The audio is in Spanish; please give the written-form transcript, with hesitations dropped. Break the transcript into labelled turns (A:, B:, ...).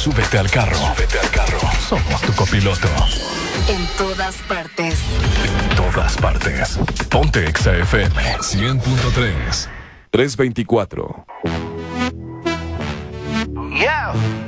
A: Súbete al carro. Somos tu copiloto.
B: En todas partes.
A: En todas partes. Ponte Exa FM 100.3. 324.
C: Yeah.